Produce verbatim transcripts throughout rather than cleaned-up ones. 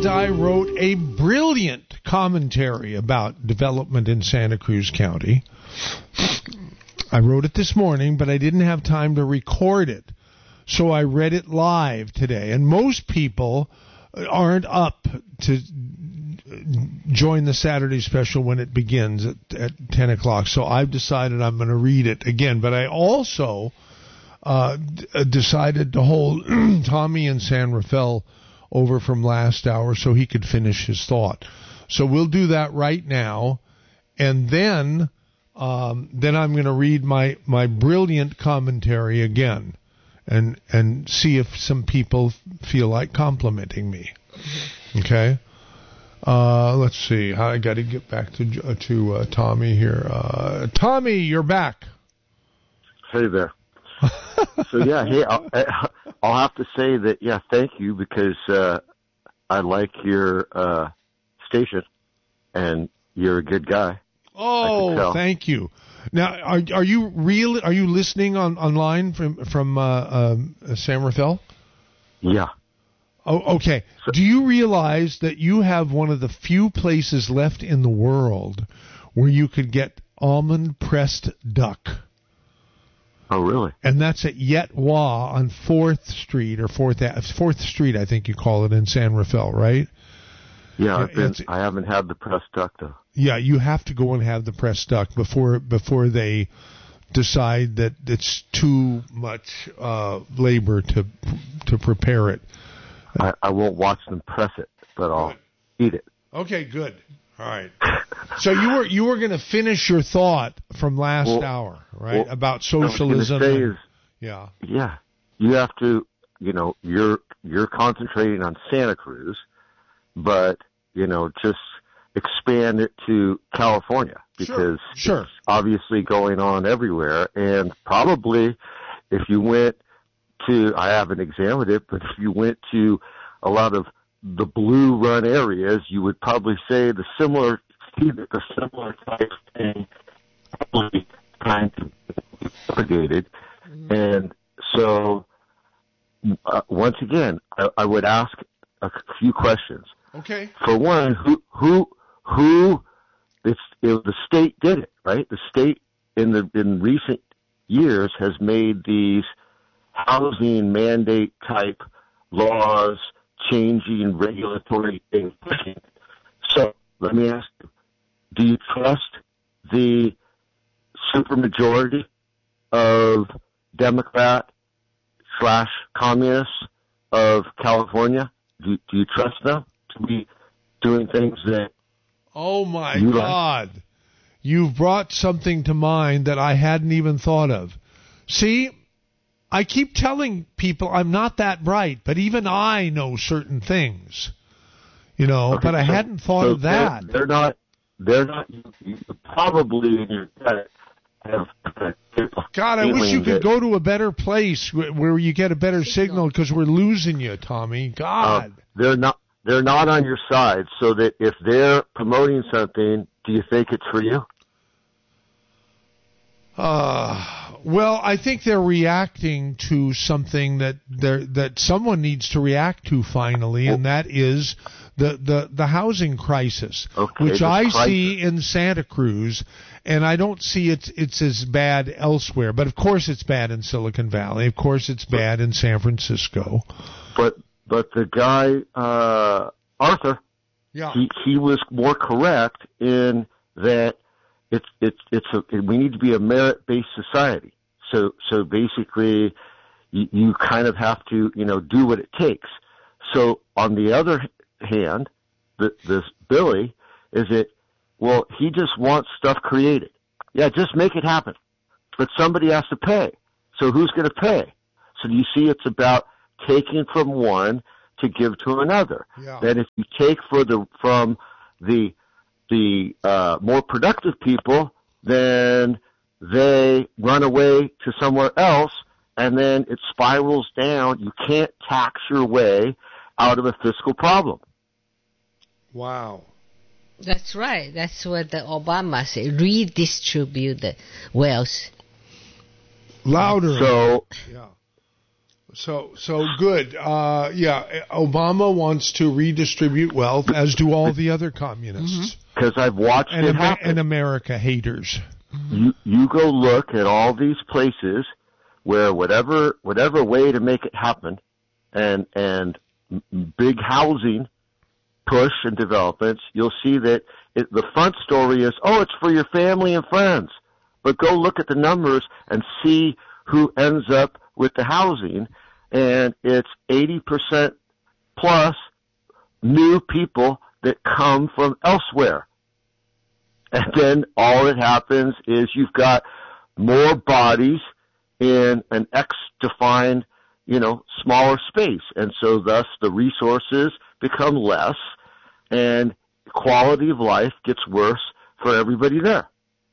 And I wrote a brilliant commentary about development in Santa Cruz County. I wrote it this morning, but I didn't have time to record it. So I read it live today. And most people aren't up to join the Saturday special when it begins at, at ten o'clock. So I've decided I'm going to read it again. But I also uh, d- decided to hold Tommy in San Rafael over from last hour so he could finish his thought. So we'll do that right now, and then um, then I'm going to read my, my brilliant commentary again and and see if some people feel like complimenting me. Okay? Uh, let's see. I got to get back to uh, to uh, Tommy here. Uh, Tommy, you're back. Hey there. So yeah, hey, I'll, I'll have to say that yeah, thank you because uh, I like your uh, station and you're a good guy. Oh, thank you. Now, are are you real? Are you listening on online from from uh, um, San Rafael? Yeah. Oh, okay. So, do you realize that you have one of the few places left in the world where you could get almond pressed duck? Oh, really? And that's at Yet Wah on fourth Street or fourth fourth Street, I think you call it, in San Rafael, right? Yeah, I've been, I haven't had the pressed duck though. Yeah, you have to go and have the pressed duck before before they decide that it's too much uh, labor to to prepare it. I, I won't watch them press it, but I'll good. eat it. Okay, good. All right. So you were you were going to finish your thought from last well, hour, right? Well, about socialism. Say and, is, yeah. Yeah. You have to, you know, you're you're concentrating on Santa Cruz, but you know, just expand it to California because sure. Sure. it's obviously going on everywhere. And probably if you went to, I haven't examined it, but if you went to a lot of the blue run areas, you would probably say the similar, see that the similar type of thing probably kind of propagated. Mm-hmm. And so, uh, once again, I, I would ask a few questions. Okay. For one, who, who, who, it's, it, the state did it, right? The state in the, in recent years has made these housing mandate type laws, changing regulatory things. So let me ask you, do you trust the supermajority of Democrat slash communists of California? Do, do you trust them to be doing things that Oh my you God. Like? You've brought something to mind that I hadn't even thought of. See, I keep telling people I'm not that bright, but even I know certain things, you know, okay, but I so, hadn't thought so of that. They're, they're not, they're not, you, you probably in your gut have. God, I wish you could that, go to a better place where you get a better signal because we're losing you, Tommy. God. Uh, they're not, they're not on your side, so that if they're promoting something, do you think it's for you? Uh, well, I think they're reacting to something that that someone needs to react to finally, and that is the, the, the housing crisis, okay, which I crisis. see in Santa Cruz, and I don't see it, it's as bad elsewhere. But, of course, it's bad in Silicon Valley. Of course, it's bad in San Francisco. But but the guy, uh, Arthur, yeah. he, he was more correct in that It's it's it's a, we need to be a merit-based society. So so basically, you, you kind of have to you know do what it takes. So on the other hand, the, this Billy is it. Well, he just wants stuff created. Yeah, just make it happen. But somebody has to pay. So who's going to pay? So you see, it's about taking from one to give to another. Yeah. That if you take for the from the the uh, more productive people, then they run away to somewhere else, and then it spirals down. You can't tax your way out of a fiscal problem. Wow. That's right. That's what the Obama said. Redistribute the wealth. Louder. So, yeah. So, so good. Uh, yeah, Obama wants to redistribute wealth, as do all the other communists. Because I've watched and it Amer- happen. And America haters. You you go look at all these places where whatever whatever way to make it happen, and and big housing push and developments, you'll see that it, the front story is, oh, it's for your family and friends. But go look at the numbers and see who ends up with the housing, and it's eighty percent plus new people that come from elsewhere. And then all that happens is you've got more bodies in an X-defined, you know, smaller space. And so thus the resources become less, and quality of life gets worse for everybody there.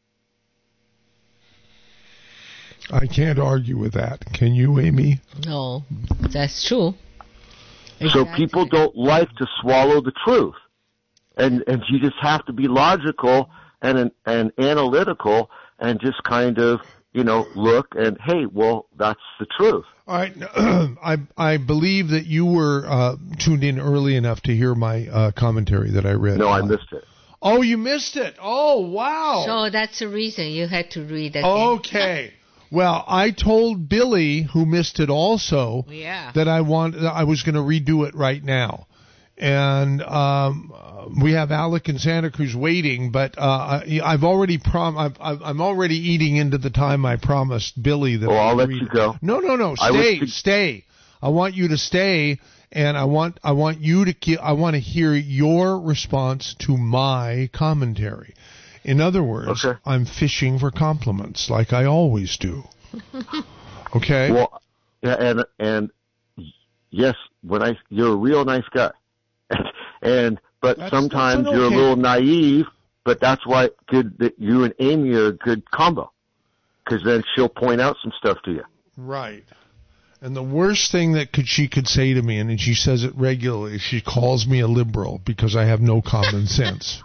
I can't argue with that. Can you, Amy? No, that's true. So Exactly. people don't like to swallow the truth. And and you just have to be logical and and analytical and just kind of, you know, look and, hey, well, that's the truth. All right. I I believe that you were uh, tuned in early enough to hear my uh, commentary that I read. No, I missed it. Oh, you missed it. Oh, wow. So that's the reason you had to read again. Okay. Well, I told Billy, who missed it also, Yeah. that I want I was going to redo it right now. And um, we have Alec in Santa Cruz waiting, but uh, I, I've already prom I've, I've, I'm already eating into the time I promised Billy that. Well, I I'll would let read you it. go. No, no, no. I Stay, would- stay. I want you to stay, and I want I want you to ki- I want to hear your response to my commentary. In other words, Okay. I'm fishing for compliments, like I always do. Okay. Well, yeah, and and yes, when I you're a real nice guy, and but That's- sometimes that's an you're okay- a little naive. But that's why good that you and Amy are a good combo, because then she'll point out some stuff to you. Right. And the worst thing that could she could say to me, and she says it regularly, she calls me a liberal because I have no common sense.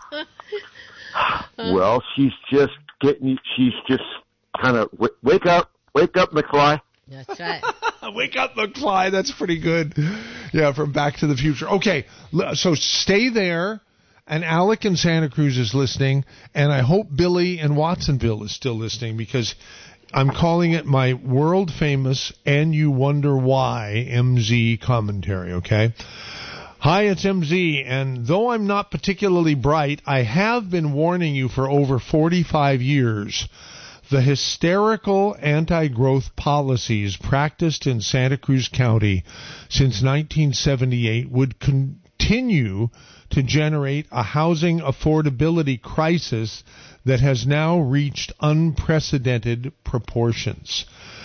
Well, she's just getting. She's just kind of w- wake up, wake up, McFly. That's right. Wake up, McFly. That's pretty good. Yeah, from Back to the Future. Okay, l- so stay there. And Alec in Santa Cruz is listening, and I hope Billy in Watsonville is still listening, because I'm calling it my world famous and you wonder why M Z commentary, okay? Hi, it's M Z, and though I'm not particularly bright, I have been warning you for over forty-five years. The hysterical anti-growth policies practiced in Santa Cruz County since nineteen seventy-eight would continue to generate a housing affordability crisis that has now reached unprecedented proportions.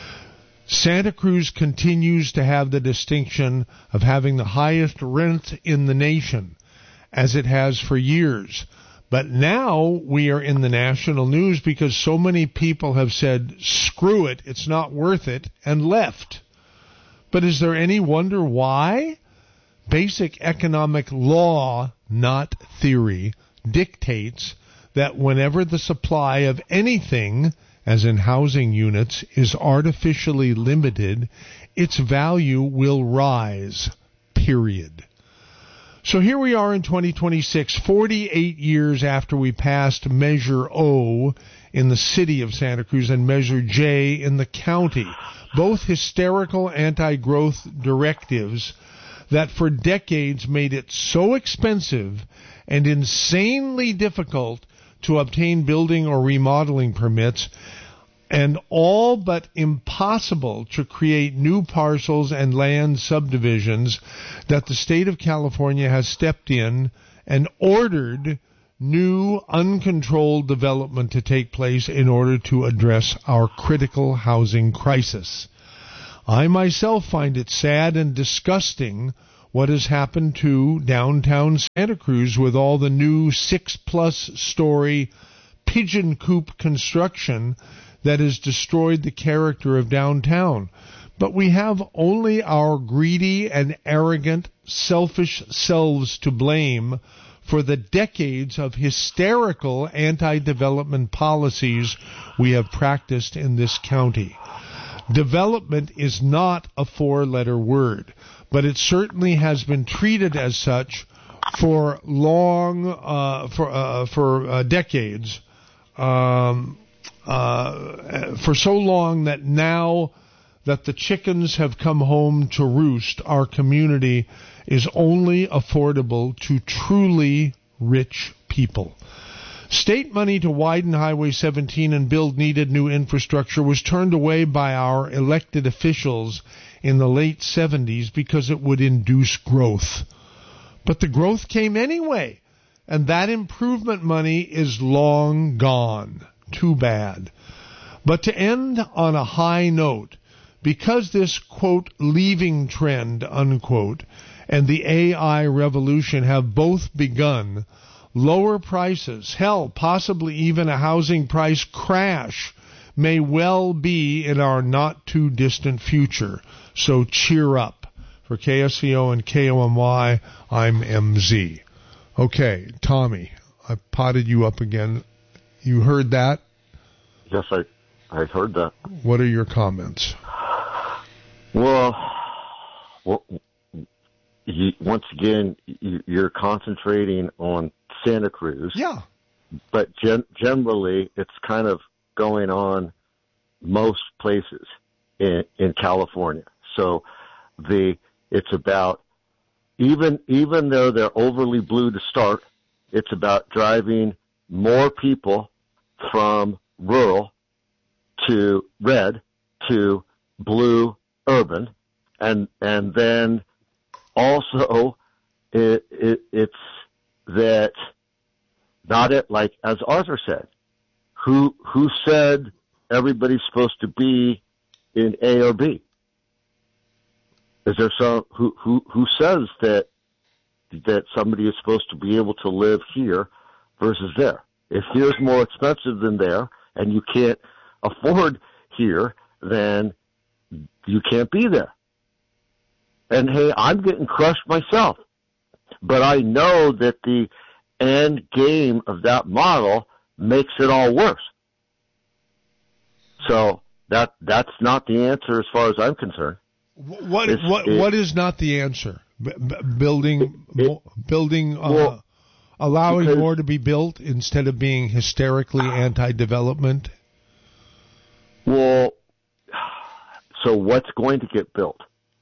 Santa Cruz continues to have the distinction of having the highest rent in the nation, as it has for years. But now we are in the national news because so many people have said, screw it, it's not worth it, and left. But is there any wonder why? Basic economic law, not theory, dictates that whenever the supply of anything, as in housing units, is artificially limited, its value will rise, period. So here we are in twenty twenty-six, forty-eight years after we passed Measure O in the city of Santa Cruz and Measure J in the county, both hysterical anti-growth directives that for decades made it so expensive and insanely difficult to obtain building or remodeling permits, and all but impossible to create new parcels and land subdivisions, that the state of California has stepped in and ordered new uncontrolled development to take place in order to address our critical housing crisis. I myself find it sad and disgusting what has happened to downtown Santa Cruz with all the new six-plus story pigeon coop construction that has destroyed the character of downtown. But we have only our greedy and arrogant, selfish selves to blame for the decades of hysterical anti-development policies we have practiced in this county. Development is not a four-letter word, but it certainly has been treated as such for long, uh, for uh, for uh, decades, um, uh, for so long that now that the chickens have come home to roost, our community is only affordable to truly rich people. State money to widen Highway seventeen and build needed new infrastructure was turned away by our elected officials in the late seventies because it would induce growth. But the growth came anyway, and that improvement money is long gone. Too bad. But to end on a high note, because this, quote, leaving trend, unquote, and the A I revolution have both begun, lower prices, hell, possibly even a housing price crash, may well be in our not-too-distant future. So cheer up. For K S V O and K O M Y, I'm M Z. Okay, Tommy, I potted you up again. You heard that? Yes, I, I heard that. What are your comments? Well, well you, once again, you, you're concentrating on Santa Cruz. Yeah. But gen- generally, it's kind of going on most places in, in California. So the it's about, even even though they're overly blue to start, it's about driving more people from rural to red to blue urban, and and then also it, it it's that not it like as Arthur said, who who said everybody's supposed to be in A or B? Is there some who who who says that that somebody is supposed to be able to live here versus there? If here's more expensive than there, and you can't afford here, then you can't be there. And hey, I'm getting crushed myself, but I know that the end game of that model makes it all worse. So that that's not the answer as far as I'm concerned. What It's, what it, what is not the answer? B- b- building it, mo- building uh, well, allowing because, more to be built instead of being hysterically anti-development. Well, so what's going to get built?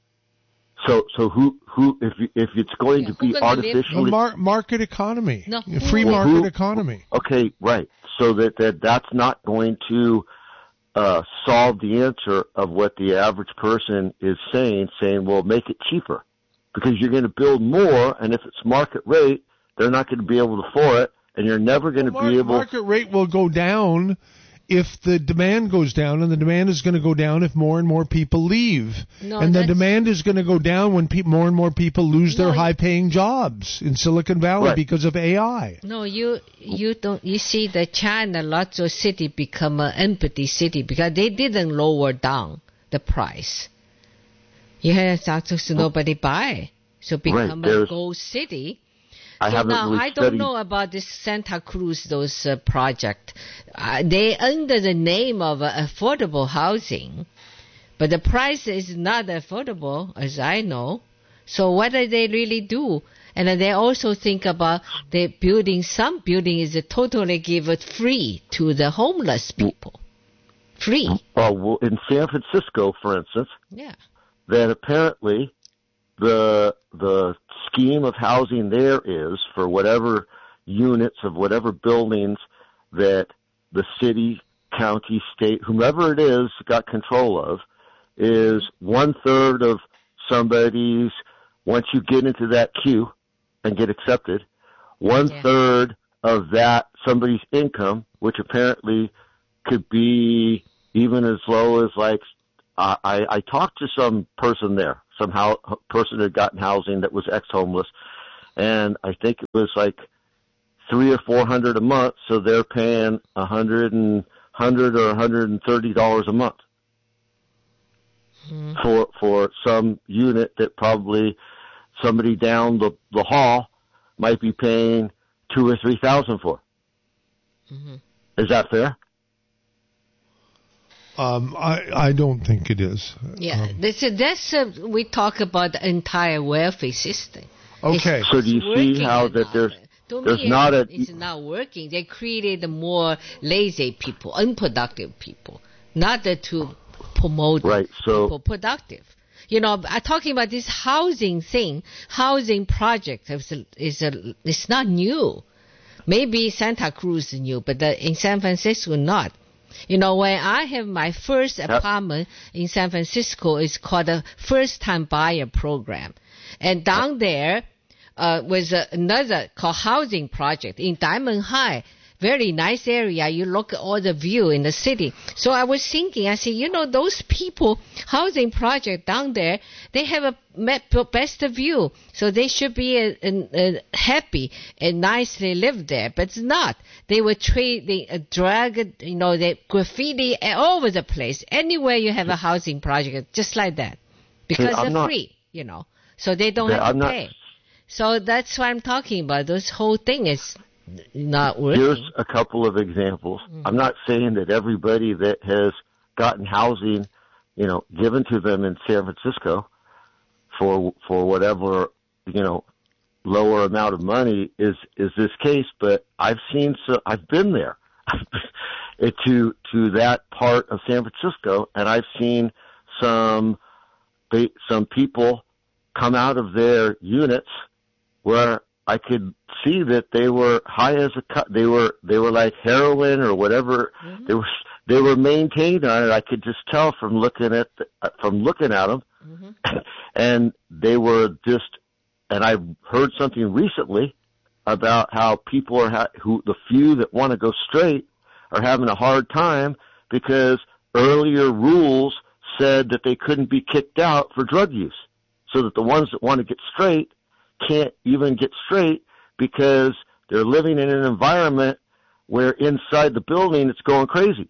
So so who who if if it's going Yeah, to be who gonna artificially A mar- market economy, No, a free who- market who- economy. Okay, right. So that, that that's not going to uh, solve the answer of what the average person is saying, saying, well, make it cheaper. Because you're going to build more, and if it's market rate, they're not going to be able to afford it, and you're never going to Mar- be able... market rate will go down if the demand goes down, and the demand is going to go down if more and more people leave. No, and the that's- demand is going to go down when pe- more and more people lose No, their you- high-paying jobs in Silicon Valley Right. because of A I. No, you you don't. You see, the China, lots of city become an empty city because they didn't lower down the price. You have to nobody buy, so become a there's- gold city. I So haven't now really I don't studied... know about this Santa Cruz, those uh, project. Uh, they under the name of uh, affordable housing, but the price is not affordable, as I know. So what do they really do? And then they also think about the building. Some building is totally given free to the homeless people. Free. Oh, well, in San Francisco, for instance, Yeah. that apparently the the scheme of housing there is for whatever units of whatever buildings that the city, county, state, whomever it is got control of, is one third of somebody's, once you get into that queue and get accepted, one Yeah. third of that somebody's income, which apparently could be even as low as like, uh, I, I talked to some person there, some how, person who had gotten housing that was ex-homeless, and I think it was like three or four hundred a month, so they're paying a hundred and hundred or a hundred and thirty dollars a month Mm. for for some unit that probably somebody down the, the hall might be paying two or three thousand for. Mm-hmm. Is that fair? Um, I, I don't think it is. Yeah, Um, that's, that's uh, we talk about the entire welfare system. okay. It's, So do you it's see working how or that not? there's To there's me, not it's, a it's not working. They created more lazy people, unproductive people, not the to promote Right, so- people productive. You know, I'm talking about this housing thing, housing project is a, is a, it's not new. Maybe Santa Cruz is new, but the, in San Francisco not. You know, when I have my first apartment in San Francisco, it's called a first-time buyer program. And down there uh, was uh, another called housing project in Diamond High. Very nice area. You look at all the view in the city. So I was thinking, I said, you know, those people, housing project down there, they have a met- best view. So they should be uh, uh, happy and nicely live there. But it's not. They were trading, uh, drag, you know, they graffiti all over the place. Anywhere you have a housing project, just like that. Because I'm they're not- free, you know. So they don't Yeah, have to I'm not- pay. So that's what I'm talking about. This whole thing is not working. Here's a couple of examples. Mm-hmm. I'm not saying that everybody that has gotten housing, you know, given to them in San Francisco for for whatever, you know, lower amount of money is is this case, but I've seen so I've been there to to that part of San Francisco, and I've seen some they, some people come out of their units where I could see that they were high as a cut. They were they were like heroin or whatever. Mm-hmm. They were they were maintained on it. I could just tell from looking at the, from looking at them, mm-hmm. and they were just. And I heard something recently about how people are ha- who the few that want to go straight are having a hard time because earlier rules said that they couldn't be kicked out for drug use, so that the ones that want to get straight can't even get straight because they're living in an environment where inside the building it's going crazy.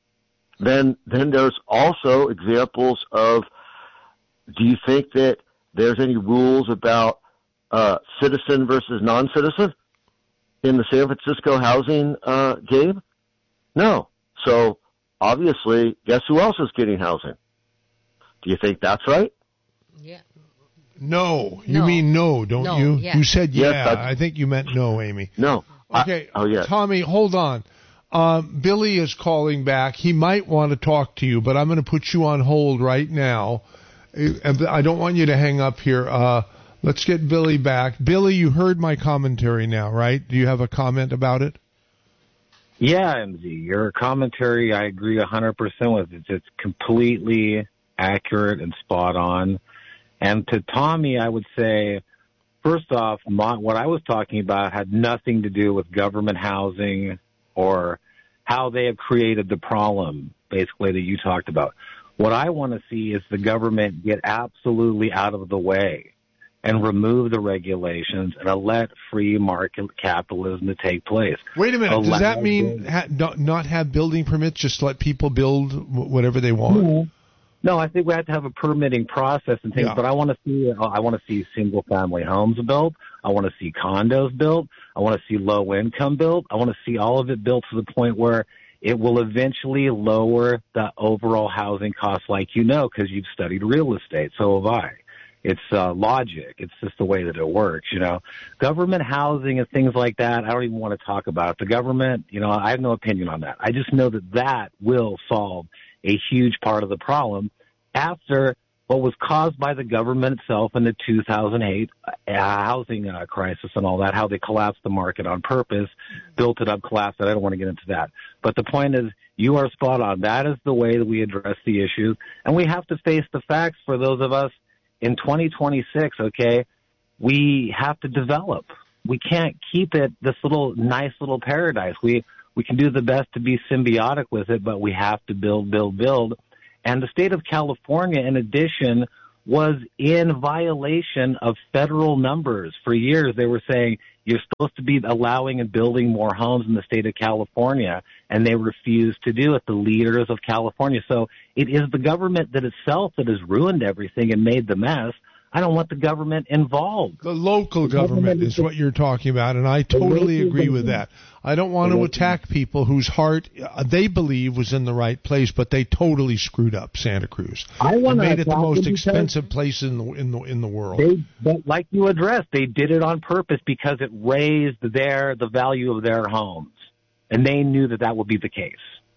Then, then there's also examples of, do you think that there's any rules about uh, citizen versus non-citizen in the San Francisco housing uh, game? No. So obviously, guess who else is getting housing? Do you think that's right? Yeah. No, you No. mean no, don't No, you? yeah. You said Yes, yeah. that's- I think you meant no, Amy. No. Okay. I, oh, yeah. Tommy, hold on. Um, Billy is calling back. He might want to talk to you, but I'm going to put you on hold right now. I don't want you to hang up here. Uh, let's get Billy back. Billy, you heard my commentary now, right? Do you have a comment about it? Yeah, M Z, your commentary, I agree one hundred percent with it. It's completely accurate and spot on. And to Tommy, I would say, first off, my, what I was talking about had nothing to do with government housing or how they have created the problem, basically, that you talked about. What I want to see is the government get absolutely out of the way and remove the regulations and let free market capitalism to take place. Wait a minute. Allow Does that mean ha- not, not have building permits, just let people build w- whatever they want? No, I think we have to have a permitting process and things, Yeah. but I want to see, I want to see single family homes built. I want to see condos built. I want to see low income built. I want to see all of it built to the point where it will eventually lower the overall housing costs, like you know, because you've studied real estate. So have I. It's uh, logic. It's just the way that it works, you know. Government housing and things like that, I don't even want to talk about it. The government, you know, I have no opinion on that. I just know that that will solve a huge part of the problem after what was caused by the government itself in the two thousand eight uh, housing uh, crisis and all that, how they collapsed the market on purpose, built it up, collapsed it. I don't want to get into that. But the point is, you are spot on. That is the way that we address the issues. And we have to face the facts for those of us in twenty twenty-six, okay? We have to develop. We can't keep it this little nice little paradise. We we can do the best to be symbiotic with it, but we have to build, build, build. And the state of California, in addition, was in violation of federal numbers. For years, they were saying you're supposed to be allowing and building more homes in the state of California, and they refused to do it, the leaders of California. So it is the government that itself that has ruined everything and made the mess. I don't want the government involved. The local government is what you're talking about, and I totally agree with that. I don't want to attack people whose heart uh, they believe was in the right place, but they totally screwed up Santa Cruz. I want made to it the most expensive place in the in the in the world. They, but like you addressed, they did it on purpose because it raised their the value of their homes, and they knew that that would be the case.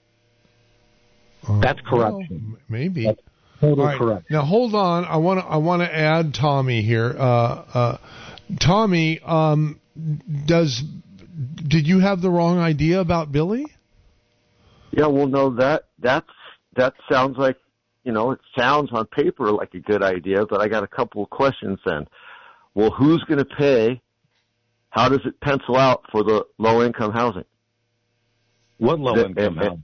Uh, That's corruption. Well, maybe. That's total All right. corruption. Now hold on. I want to I want to add Tommy here. Uh, uh, Tommy, um, does did you have the wrong idea about Billy? Yeah, well, no, that that's that sounds like, you know, it sounds on paper like a good idea, but I got a couple of questions then. Well, who's going to pay? How does it pencil out for the low-income housing? What low-income The- housing?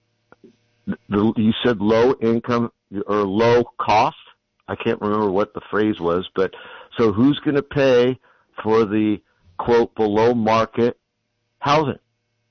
The, you said low-income or low-cost? I can't remember what the phrase was, but so who's going to pay for the, quote, below-market housing?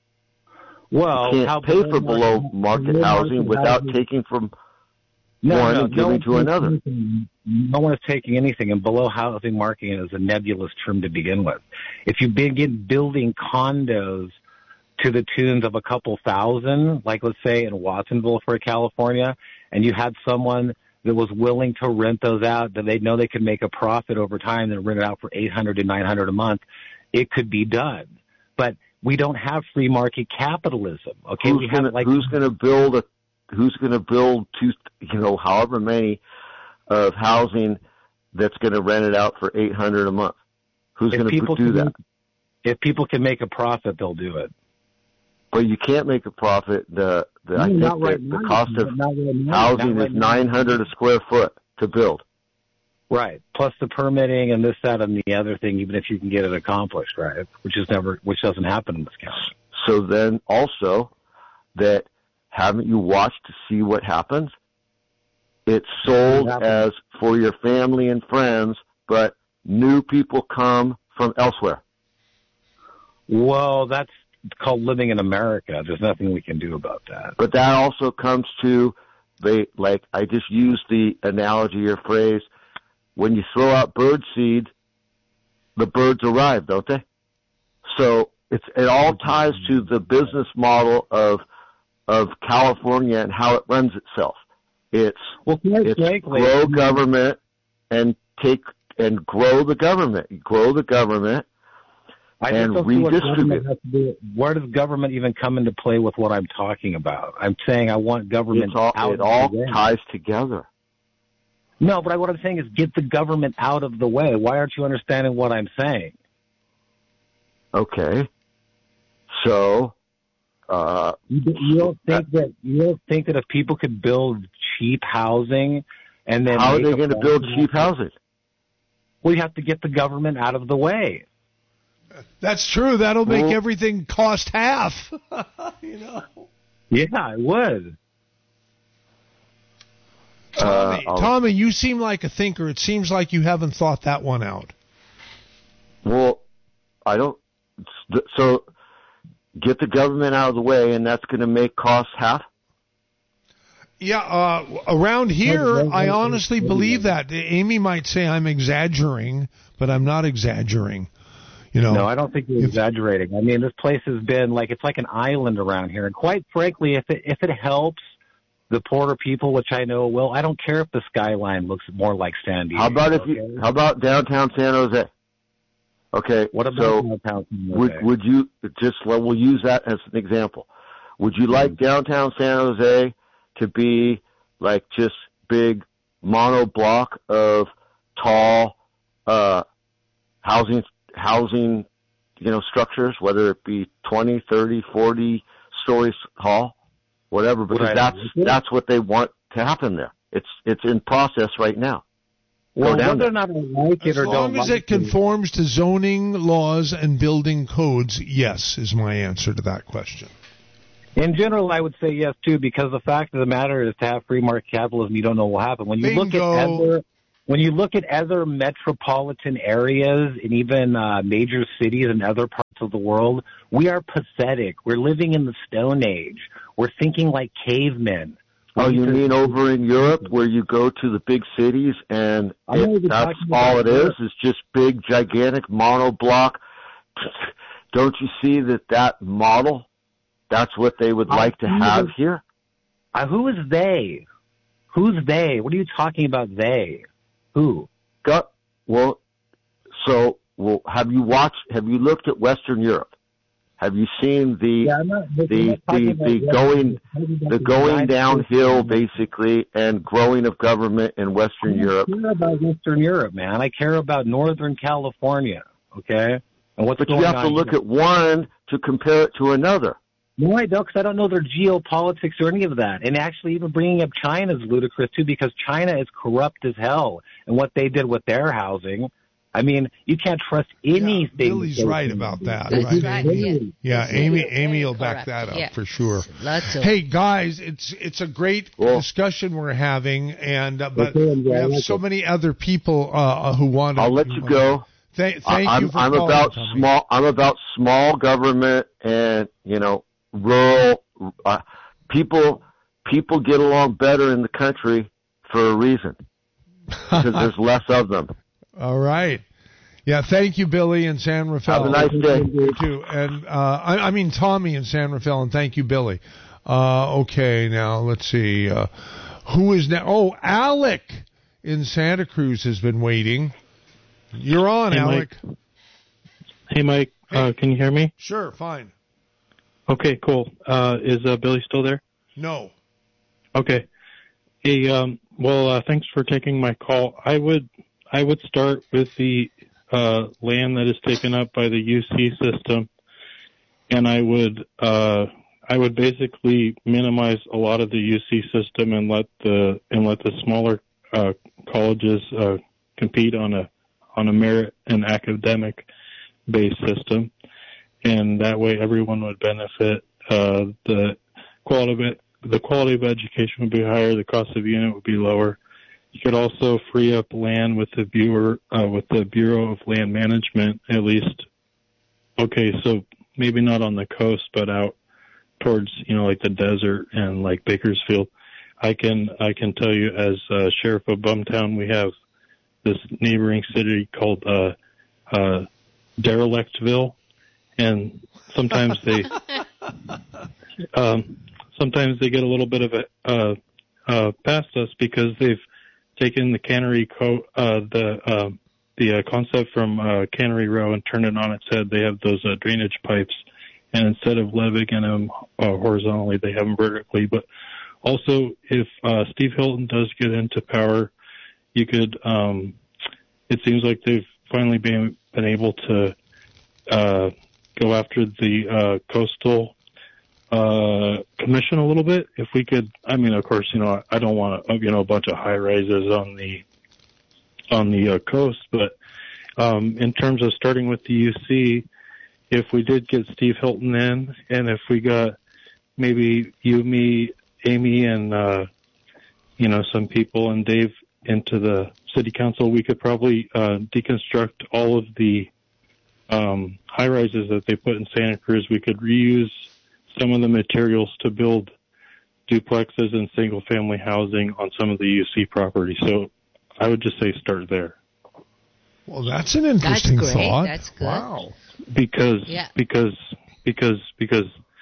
Well, You can't how pay for below-market housing without housing- taking from No, one no, and no giving one's to another. anything. No one is taking anything, and below housing market is a nebulous term to begin with. If you begin building condos to the tunes of a couple thousand, like let's say in Watsonville for California, and you had someone that was willing to rent those out, that they know they could make a profit over time and rent it out for eight hundred to nine hundred a month, it could be done. But we don't have free market capitalism. Okay, Who's we going have like who's going to build a who's going to build two, you know, however many of housing that's going to rent it out for eight hundred a month? Who's if going to people do can that? make- if people can make a profit, they'll do it. But you can't make a profit. The, the I think Not right that the now, cost of not right now, housing not right is now. nine hundred a square foot to build. Right. Plus the permitting and this, that, and the other thing, even if you can get it accomplished, right? Which is never, which doesn't happen in this county. So then also that haven't you watched to see what happens? It's sold What happens? as for your family and friends, but new people come from elsewhere. Well, that's called living in America. There's nothing we can do about that. But that also comes to, they like I just used the analogy or phrase, when you throw out bird seed, the birds arrive, don't they? So it's it all ties to the business model of of California and how it runs itself. It's Well, quite it's frankly, grow government and take and grow the government, grow the government. I and just don't see what redistribute. government has to do. Where does government even come into play with what I'm talking about? I'm saying I want government It's all, out it of all the way. ties together. No, but I, what I'm saying is get the government out of the way. Why aren't you understanding what I'm saying? Okay. So, uh, You, you don't think that you don't think that if people could build cheap housing and then how are make they a going to build profit- cheap housing? We have to get the government out of the way. That's true. That'll make Well- everything cost half. You know. Yeah, I would. Tommy, Uh, I'll- Tommy, you seem like a thinker. It seems like you haven't thought that one out. Well, I don't. So, get the government out of the way, and that's going to make costs half. Yeah, uh, around here, Wait, wait, I wait, honestly wait, believe wait. that. Amy might say I'm exaggerating, but I'm not exaggerating. You know, No, I don't think you're If- exaggerating. I mean, this place has been like it's like an island around here, and quite frankly, if it if it helps the poorer people, which I know will, I don't care if the skyline looks more like San Diego. How about if okay? you? How about downtown San Jose? Okay. What about so downtown San Jose? would would you just? Well, we'll use that as an example. Would you like Mm-hmm. downtown San Jose to be like just big mono block of tall uh, housing housing, you know, structures, whether it be twenty, thirty, forty stories tall, whatever, because Right. that's that's what they want to happen there. It's it's in process right now. well, Go down whether there. or not I like it as or long don't as like it conforms to zoning laws and building codes, yes, is my answer to that question. In general, I would say yes too, because the fact of the matter is, to have free market capitalism, you don't know what will happen. When you look at Bingo. other, when you look at other metropolitan areas and even uh, major cities in other parts of the world, we are pathetic. We're living in the Stone Age. We're thinking like cavemen. Oh, you mean over in Europe where you go to the big cities and it, that's all it is, is just big, gigantic monoblock? Don't you see that that model, that's what they would like to have here? Uh, who is they? Who's they? What are you talking about, they? Who? Got, well, so, well, have you watched, have you looked at Western Europe? Have you seen the, yeah, not, the, the, the, the going, the going downhill, basically, and growing of government in Western I Europe? I care about Western Europe, man. I care about Northern California, okay? And what's but going you have on to look here. at one to compare it to another. No, I don't, because I don't know their geopolitics or any of that. And actually, even bringing up China is ludicrous, too, because China is corrupt as hell. And what they did with their housing, I mean, you can't trust anything. Yeah, Billy's right about that. That's right, right, Amy? yeah. Yeah, Amy Amy will back that up yeah. for sure. Lots of Hey, guys, it's it's a great Cool. discussion we're having, and uh, but Okay, we I have like so it. many other people uh, who want to. I'll let you go. Thank, thank I'm, you for I'm calling, about Tommy. small. I'm about small government and you know rural uh, people. People get along better in the country for a reason because there's less of them. All right. Yeah, thank you, Billy in San Rafael. Have a nice day. You too. And uh, I, I mean Tommy in San Rafael, and thank you, Billy. Uh, okay, now let's see. Uh, who is now? Oh, Alec in Santa Cruz has been waiting. You're on, Hey, Alec. Mike. Hey, Mike. Uh, can you hear me? Sure, fine. Okay, cool. Uh, is uh, Billy still there? No. Okay. Hey, um, well, uh, thanks for taking my call. I would, I would start with the uh, land that is taken up by the U C system, and I would, uh, I would basically minimize a lot of the U C system and let the and let the smaller uh, colleges uh, compete on a on a merit and academic based system, and that way everyone would benefit. Uh, the quality of it, the quality of education would be higher, the cost of unit would be lower. You could also free up land with the Bureau, uh, with the Bureau of Land Management, at least. Okay, so maybe not on the coast, but out towards, you know, like the desert and like Bakersfield. I can, I can tell you as uh, Sheriff of Bumtown, we have this neighboring city called uh, uh, Derelictville, and sometimes they, um, sometimes they get a little bit of a uh, uh, past us because they've taken the cannery co- uh, the uh, the uh, concept from uh, Cannery Row and turned it on its head. They have those uh, drainage pipes, and instead of levying them uh, horizontally, they have them vertically. But also, if uh, Steve Hilton does get into power, you could. Um, it seems like they've finally been been able to uh, go after the uh, coastal uh commission a little bit. If we could, I mean, of course, you know, I don't want to, you know, a bunch of high rises on the on the uh, coast, but um in terms of starting with the U C, if we did get Steve Hilton in, and if we got maybe you, me, Amy, and uh you know, some people and Dave into the city council, we could probably uh deconstruct all of the um high rises that they put in Santa Cruz. We could reuse some of the materials to build duplexes and single-family housing on some of the U C property. So I would just say start there. Well, that's an interesting That's great. thought. That's good. Wow. Because Yeah. because because because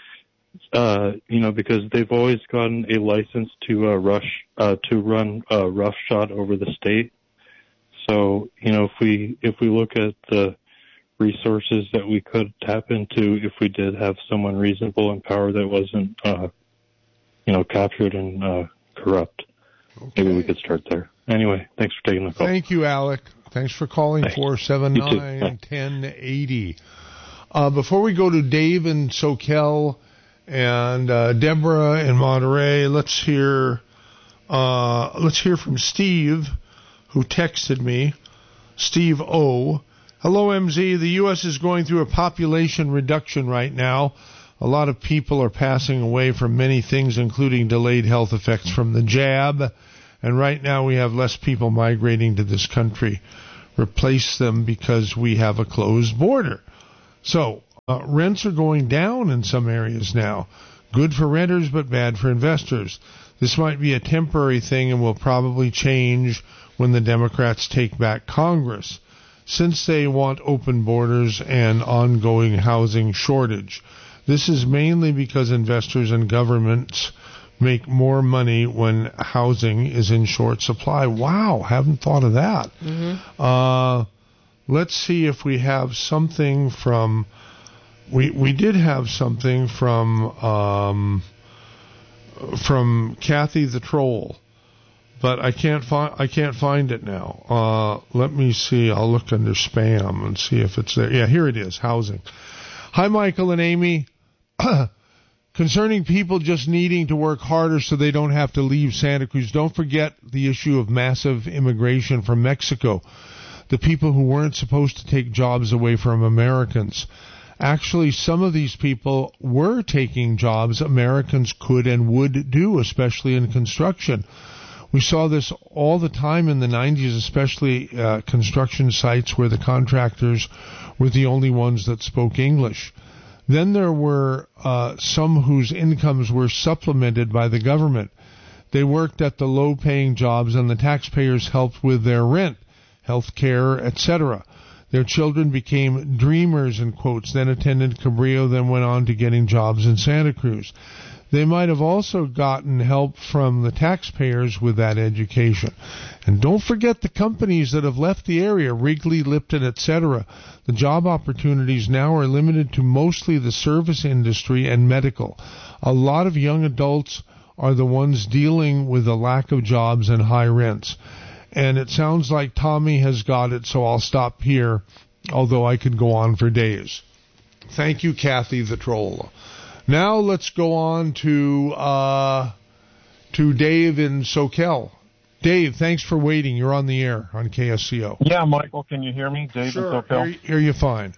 uh you know, because they've always gotten a license to uh, rush uh to run uh, roughshod over the state. So, you know, if we if we look at the resources that we could tap into if we did have someone reasonable in power that wasn't, uh, you know, captured and uh, corrupt. Okay. Maybe we could start there. Anyway, thanks for taking the call. Thank you, Alec. Thanks for calling four seven nine, one zero eight zero. Uh, before we go to Dave in Soquel and uh, Deborah in Monterey, let's hear uh, let's hear from Steve, who texted me. Steve O. Hello, M Z. The U S is going through a population reduction right now. A lot of people are passing away from many things, including delayed health effects from the jab. And right now we have less people migrating to this country. Replace them because we have a closed border. So uh, rents are going down in some areas now. Good for renters, but bad for investors. This might be a temporary thing and will probably change when the Democrats take back Congress, since they want open borders and ongoing housing shortage. This is mainly because investors and governments make more money when housing is in short supply. Wow, haven't thought of that. Mm-hmm. Uh, let's see if we have something from... We we did have something from um, from Kathy the Troll, but I can't find I can't find it now. Uh, let me see. I'll look under spam and see if it's there. Yeah, here it is. Housing. Hi, Michael and Amy. Concerning people just needing to work harder so they don't have to leave Santa Cruz, don't forget the issue of massive immigration from Mexico. The people who weren't supposed to take jobs away from Americans. Actually, some of these people were taking jobs Americans could and would do, especially in construction. We saw this all the time in the nineties, especially uh, construction sites where the contractors were the only ones that spoke English. Then there were uh, some whose incomes were supplemented by the government. They worked at the low-paying jobs, and the taxpayers helped with their rent, health care, et cetera. Their children became dreamers, in quotes, then attended Cabrillo, then went on to getting jobs in Santa Cruz. They might have also gotten help from the taxpayers with that education. And don't forget the companies that have left the area, Wrigley, Lipton, et cetera. The job opportunities now are limited to mostly the service industry and medical. A lot of young adults are the ones dealing with the lack of jobs and high rents. And it sounds like Tommy has got it, so I'll stop here, although I could go on for days. Thank you, Kathy the Troll. Now let's go on to uh, to Dave in Soquel. Dave, thanks for waiting. You're on the air on K S C O. Yeah, Michael, can you hear me? Dave sure. in Soquel. Hear, hear you fine.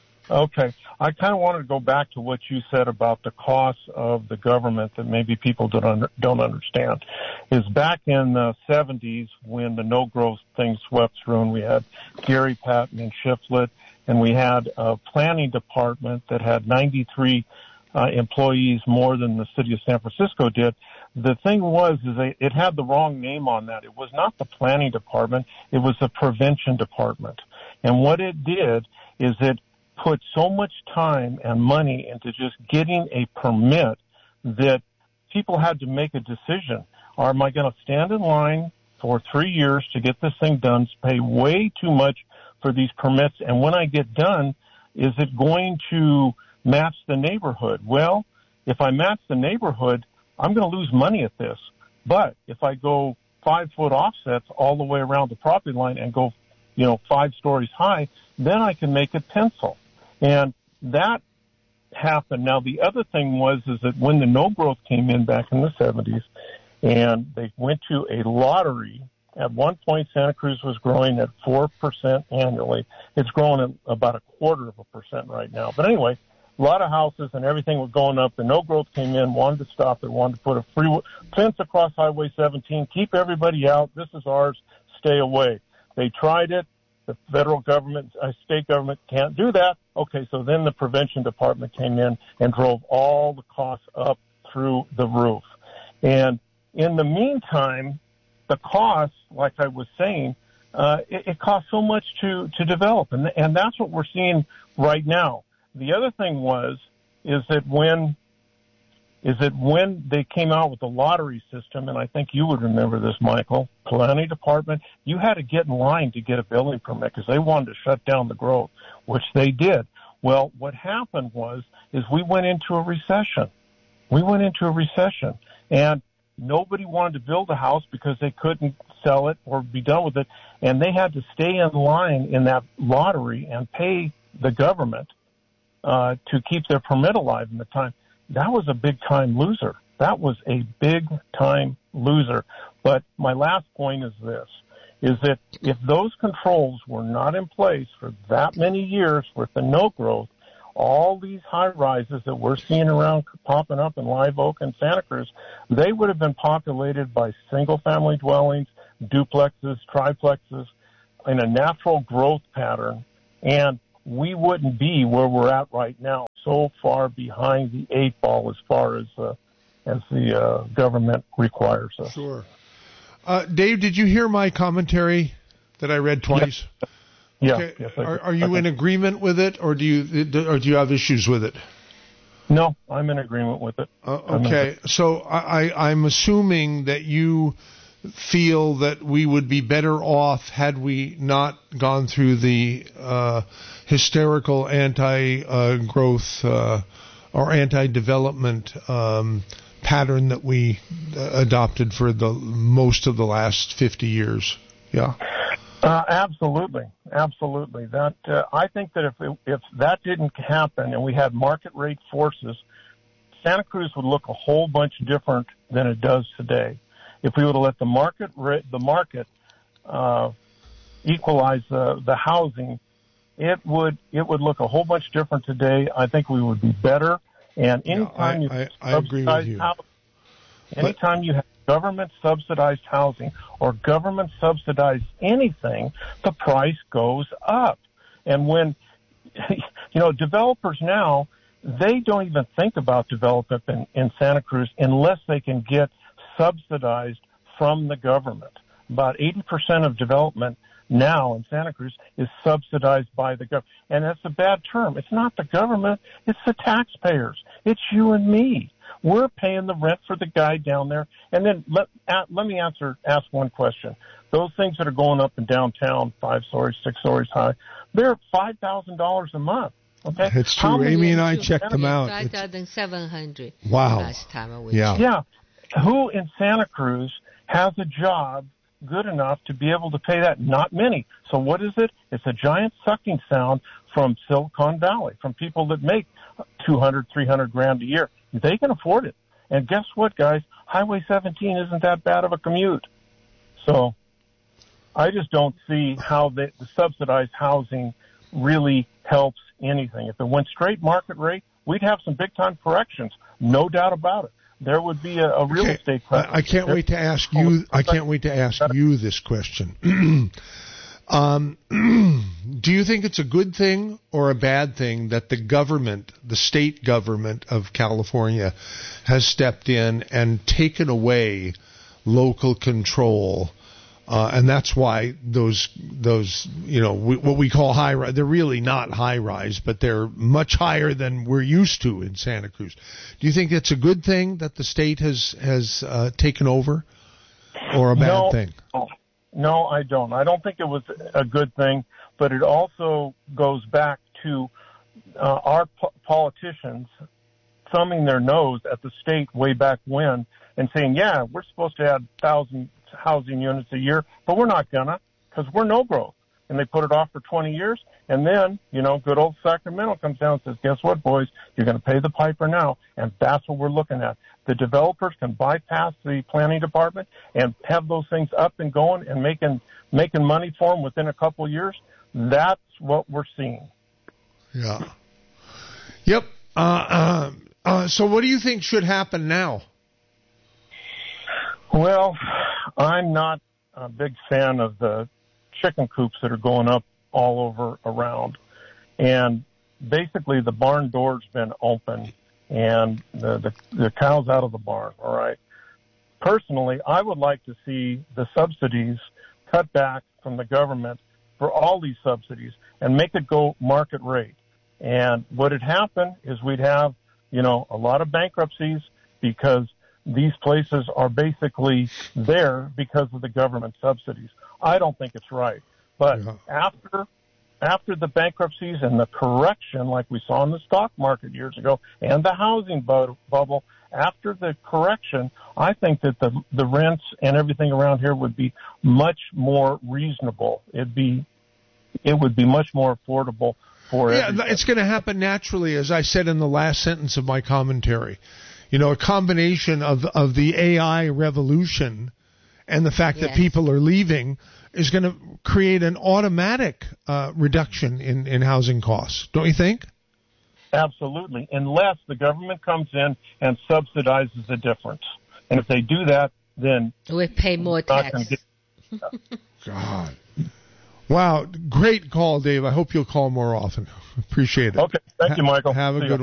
Okay. I kind of wanted to go back to what you said about the costs of the government that maybe people don't under, don't understand. Is back in the seventies when the no-growth thing swept through and we had Gary Patton and Shiflett, and we had a planning department that had ninety-three uh, employees more than the city of San Francisco did. The thing was, is they, it had the wrong name on that. It was not the planning department. It was the prevention department. And what it did is it put so much time and money into just getting a permit that people had to make a decision. Or am I going to stand in line for three years to get this thing done, pay way too much for these permits, and when I get done, is it going to match the neighborhood? Well, if I match the neighborhood, I'm going to lose money at this. But if I go five-foot offsets all the way around the property line and go, you know, five stories high, then I can make it pencil. And that happened. Now, the other thing was is that when the no-growth came in back in the seventies, and they went to a lottery, at one point Santa Cruz was growing at four percent annually. It's growing at about a quarter of a percent right now. But anyway, a lot of houses and everything was going up. The no-growth came in, wanted to stop it, wanted to put a free fence across Highway seventeen, keep everybody out. This is ours. Stay away. They tried it. The federal government, uh, state government can't do that. Okay, so then the prevention department came in and drove all the costs up through the roof. And in the meantime, the costs, like I was saying, uh, it, it costs so much to, to develop. And, and that's what we're seeing right now. The other thing was, is that when, is that when they came out with the lottery system, and I think you would remember this, Michael, planning department, you had to get in line to get a building permit because they wanted to shut down the growth, which they did. Well, what happened was, is we went into a recession. We went into a recession, and nobody wanted to build a house because they couldn't sell it or be done with it, and they had to stay in line in that lottery and pay the government uh, to keep their permit alive in the time. That was a big-time loser. That was a big-time loser. But my last point is this, is that if those controls were not in place for that many years with the no growth, all these high-rises that we're seeing around popping up in Live Oak and Santa Cruz, they would have been populated by single-family dwellings, duplexes, triplexes, in a natural growth pattern, and we wouldn't be where we're at right now, so far behind the eight ball as far as uh, as the uh, government requires us. Sure. Uh, Dave, did you hear my commentary that I read twice? Yes. Yeah. Okay. Yes, I are, did. are you in agreement with it, or do you or do you have issues with it? No, I'm in agreement with it. Uh, okay. So I, I, I'm assuming that you feel that we would be better off had we not gone through the uh, hysterical anti-growth uh, or anti-development um, pattern that we uh, adopted for the most of the last fifty years. Yeah. Uh, absolutely, absolutely. That uh, I think that if it, if that didn't happen and we had market rate forces, Santa Cruz would look a whole bunch different than it does today. If we would have let the market rate, the market uh, equalize the the housing, it would it would look a whole bunch different today. I think we would be better. And anytime yeah, I, you I, I agree with you. Housing, anytime but, you have government subsidized housing or government subsidized anything, the price goes up. And when, you know, developers now, they don't even think about development in, in Santa Cruz unless they can get subsidized from the government. About eighty percent of development now in Santa Cruz is subsidized by the government. And that's a bad term. It's not the government. It's the taxpayers. It's you and me. We're paying the rent for the guy down there. And then let uh, let me answer ask one question. Those things that are going up in downtown, five stories, six stories high, they're five thousand dollars a month. Okay, it's true. How Amy and I checked them out. Five thousand seven hundred. Wow. Last time I was yeah. Yeah. Who in Santa Cruz has a job good enough to be able to pay that? Not many. So what is it? It's a giant sucking sound from Silicon Valley, from people that make two hundred, three hundred grand a year. They can afford it. And guess what, guys? Highway seventeen isn't that bad of a commute. So I just don't see how the, the subsidized housing really helps anything. If it went straight market rate, we'd have some big-time corrections, no doubt about it. There would be a, a real okay. estate crash. I, I can't there, wait to ask you. I can't wait to ask you this question. um, do you think it's a good thing or a bad thing that the government, the state government of California, has stepped in and taken away local control? Uh, and that's why those, those, you know, we, what we call high rise, they're really not high rise, but they're much higher than we're used to in Santa Cruz. Do you think it's a good thing that the state has, has uh, taken over, or a bad no, thing? No, I don't. I don't think it was a good thing, but it also goes back to uh, our po- politicians thumbing their nose at the state way back when and saying, yeah, we're supposed to add thousand housing units a year, but we're not gonna, because we're no growth. And they put it off for twenty years, and then, you know, good old Sacramento comes down and says, guess what, boys, you're going to pay the piper now, and that's what we're looking at. The developers can bypass the planning department and have those things up and going and making making money for them within a couple of years. That's what we're seeing. Yeah. Yep. Uh, uh, uh, so what do you think should happen now? Well, I'm not a big fan of the chicken coops that are going up all over around. And basically the barn door's been open and the, the, the cow's out of the barn, all right? Personally, I would like to see the subsidies cut back from the government for all these subsidies and make it go market rate. And what would happen is we'd have, you know, a lot of bankruptcies because these places are basically there because of the government subsidies. I don't think it's right. But yeah. after after the bankruptcies and the correction, like we saw in the stock market years ago, and the housing bu- bubble, after the correction, I think that the the rents and everything around here would be much more reasonable. It'd be it would be much more affordable for yeah, everybody. It's going to happen naturally, as I said in the last sentence of my commentary. You know, a combination of of the A I revolution and the fact yes. that people are leaving is going to create an automatic uh, reduction in, in housing costs, don't you think? Absolutely, unless the government comes in and subsidizes the difference. And if they do that, then we pay more tax. Get... God. Wow, great call, Dave. I hope you'll call more often. Appreciate it. Okay, thank you, Michael. Ha- have a See good you. one.